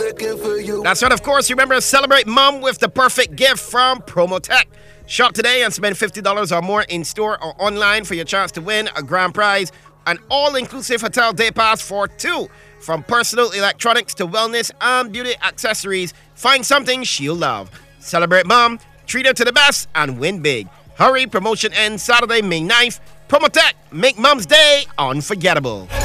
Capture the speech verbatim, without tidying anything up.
working for you. That's right, of course. Remember, celebrate mom with the perfect gift from Promotech. Shop today and spend fifty dollars or more in store or online for your chance to win a grand prize, an all-inclusive hotel day pass for two. From personal electronics to wellness and beauty accessories, find something she'll love. Celebrate mom, treat her to the best, and win big. Hurry, promotion ends Saturday, May ninth. Promotech, make mom's day unforgettable.